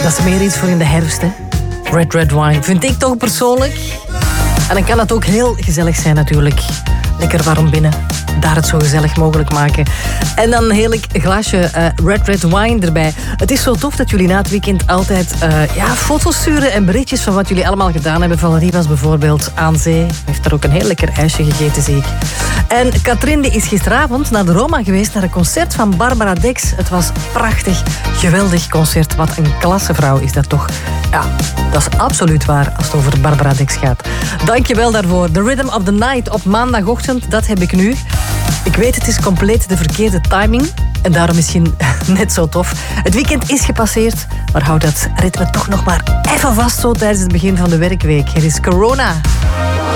Dat is meer iets voor in de herfst, hè. Red Wine, vind ik toch persoonlijk. En dan kan het ook heel gezellig zijn natuurlijk. Lekker warm binnen. Daar het zo gezellig mogelijk maken. En dan een heerlijk glaasje Red Wine erbij. Het is zo tof dat jullie na het weekend altijd foto's sturen en berichtjes van wat jullie allemaal gedaan hebben. Valerie was bijvoorbeeld aan zee. Heeft daar ook een heel lekker ijsje gegeten, zie ik. En Katrinde is gisteravond naar de Roma geweest, naar een concert van Barbara Dex. Het was prachtig, geweldig concert. Wat een klassevrouw is dat toch. Ja, dat is absoluut waar als het over Barbara Dex gaat. Dankjewel daarvoor. The Rhythm of the Night op maandagochtend, dat heb ik nu. Ik weet, het is compleet de verkeerde timing. En daarom misschien net zo tof. Het weekend is gepasseerd, maar houd dat ritme toch nog maar even vast zo tijdens het begin van de werkweek. Hier is Corona.